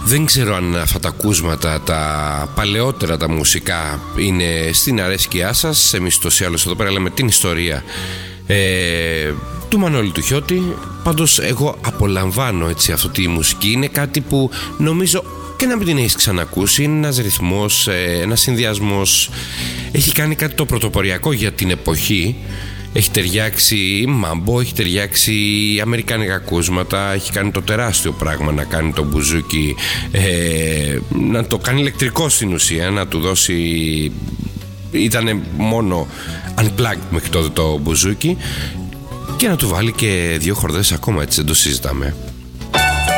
Δεν ξέρω αν αυτά τα ακούσματα, τα παλαιότερα τα μουσικά, είναι στην αρέσκειά σας. Εμείς τόσοι άλλως εδώ πέρα λέμε την ιστορία του Μανώλη του Χιώτη. Πάντως εγώ απολαμβάνω έτσι αυτή τη μουσική. Είναι κάτι που νομίζω και να μην την έχεις ξανακούσει. Είναι ένας ρυθμός, ένας συνδυασμός. Έχει κάνει κάτι το πρωτοποριακό για την εποχή. Έχει ταιριάξει μάμπο, έχει ταιριάξει αμερικάνικα ακούσματα. Έχει κάνει το τεράστιο πράγμα να κάνει το μπουζούκι, να το κάνει ηλεκτρικό στην ουσία, να του δώσει. Ήτανε μόνο unplugged μέχρι τότε το μπουζούκι, και να του βάλει και δύο χορδές ακόμα, έτσι δεν το συζητάμε.